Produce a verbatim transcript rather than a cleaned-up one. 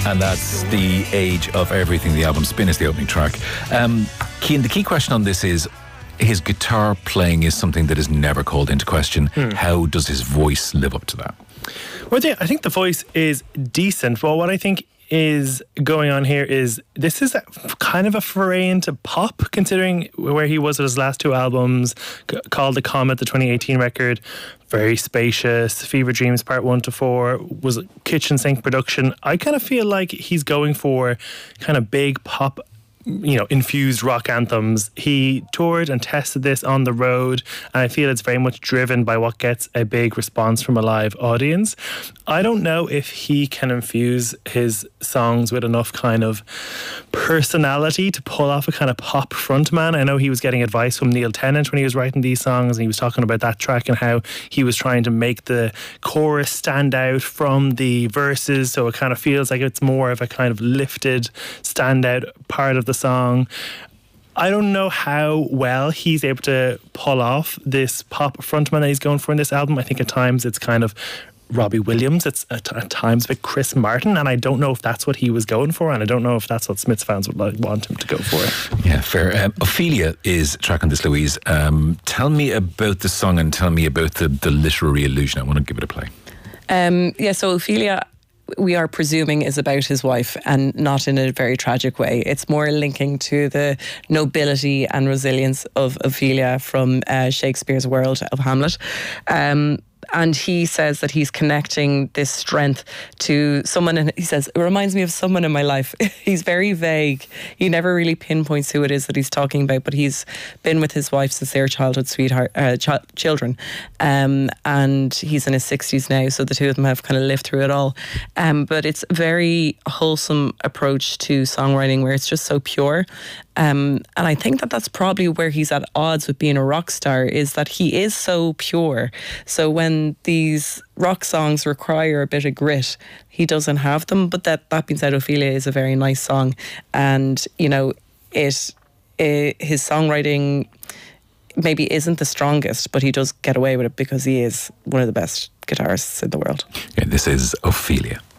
And that's The Age of Everything. The album Spin is the opening track. Um, Cian, the key question on this is, his guitar playing is something that is never called into question. Hmm. How does his voice live up to that? Well, yeah, I think the voice is decent. Well, what I think is going on here is this is a, kind of a foray into pop, considering where he was with his last two albums, c- called The Comet, the twenty eighteen record. Very spacious. Fever Dreams Part one to four was kitchen sink production. I kind of feel like he's going for kind of big pop, you know, infused rock anthems. He toured and tested this on the road, and I feel it's very much driven by what gets a big response from a live audience. I don't know if he can infuse his songs with enough kind of personality to pull off a kind of pop frontman. I know he was getting advice from Neil Tennant when he was writing these songs, and he was talking about that track and how he was trying to make the chorus stand out from the verses, so it kind of feels like it's more of a kind of lifted, standout part of the song. I don't know how well he's able to pull off this pop frontman that he's going for in this album. I think at times it's kind of Robbie Williams, it's at, at times with Chris Martin, and I don't know if that's what he was going for, and I don't know if that's what Smiths fans would like, want him to go for. Yeah, fair. Um, Ophelia is a track on this, Louise. Um, tell me about the song and tell me about the, the literary allusion. I want to give it a play. Um, yeah, so Ophelia, we are presuming, is about his wife, and not in a very tragic way. It's more linking to the nobility and resilience of Ophelia from uh, Shakespeare's world of Hamlet. Um, and he says that he's connecting this strength to someone, and he says, it reminds me of someone in my life. He's very vague. He never really pinpoints who it is that he's talking about, but he's been with his wife since they were childhood sweetheart, uh, ch- children. Um, and he's in his sixties now, so the two of them have kind of lived through it all. Um, but it's a very wholesome approach to songwriting where it's just so pure. Um, and I think that that's probably where he's at odds with being a rock star, is that he is so pure. So when these rock songs require a bit of grit, he doesn't have them. But that, that being said, Ophelia is a very nice song. And, you know, it, it his songwriting maybe isn't the strongest, but he does get away with it because he is one of the best guitarists in the world. Yeah, this is Ophelia.